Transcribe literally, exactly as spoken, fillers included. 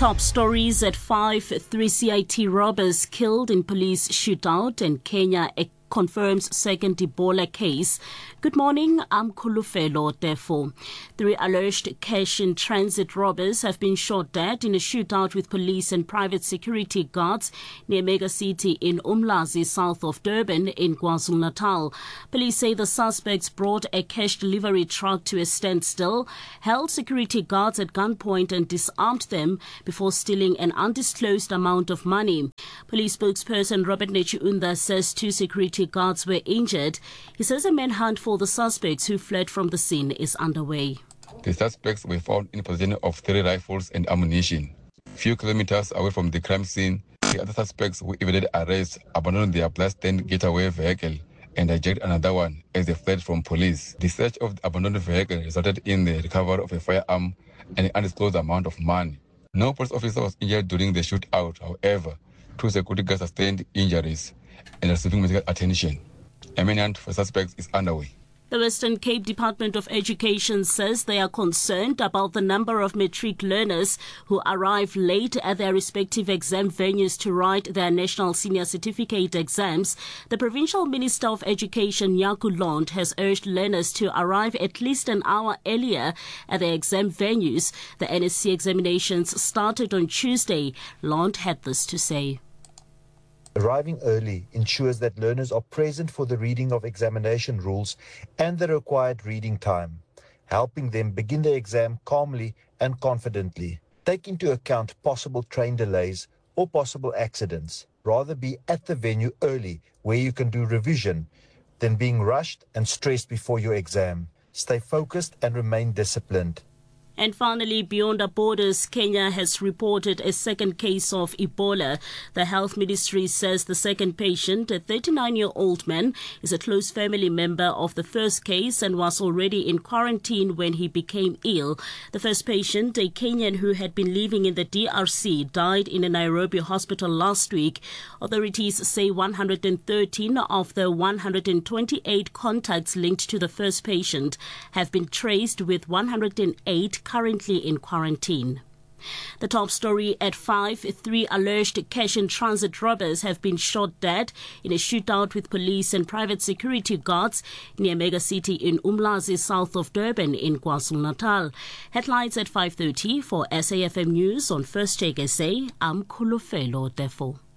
Top stories at five, three C I T robbers killed in police shootout, and Kenya confirms second Ebola case. Good morning, I'm Khulufelo Tefo. Three alleged cash-in-transit robbers have been shot dead in a shootout with police and private security guards near Mega City in Umlazi, south of Durban in KwaZulu-Natal. Police say the suspects brought a cash delivery truck to a standstill, held security guards at gunpoint and disarmed them before stealing an undisclosed amount of money. Police spokesperson Robert Nechiunda says two security guards were injured. He says a manhunt for the suspects who fled from the scene is underway. The suspects were found in possession of three rifles and ammunition. Few kilometers away from the crime scene, the other suspects who evaded arrest abandoned their bloodstained getaway vehicle and hijacked another one as they fled from police. The search of the abandoned vehicle resulted in the recovery of a firearm and an undisclosed amount of money. No police officer was injured during the shootout. However, two security guards sustained injuries and are receiving medical attention. A manhunt for suspects is underway. The Western Cape Department of Education says they are concerned about the number of matric learners who arrive late at their respective exam venues to write their National Senior Certificate exams. The Provincial Minister of Education, Yaku Lond, has urged learners to arrive at least an hour earlier at their exam venues. The N S C examinations started on Tuesday. Lond had this to say. Arriving early ensures that learners are present for the reading of examination rules and the required reading time, helping them begin the exam calmly and confidently. Take into account possible train delays or possible accidents. Rather be at the venue early where you can do revision than being rushed and stressed before your exam. Stay focused and remain disciplined. And finally, beyond our borders, Kenya has reported a second case of Ebola. The Health Ministry says the second patient, a thirty-nine-year-old man, is a close family member of the first case and was already in quarantine when he became ill. The first patient, a Kenyan who had been living in the D R C, died in a Nairobi hospital last week. Authorities say one hundred thirteen of the one hundred twenty-eight contacts linked to the first patient have been traced, with one hundred eight currently in quarantine. The top story at five, three alleged cash-in-transit robbers have been shot dead in a shootout with police and private security guards near Mega City in Umlazi, south of Durban in KwaZulu-Natal. Headlines at five thirty for S A F M News on First Take S A. I'm Khulufelo Tefo.